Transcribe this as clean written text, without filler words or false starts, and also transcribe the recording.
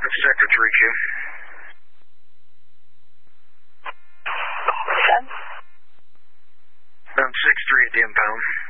It's Sector 3Q. Bound 6-3 at the impound.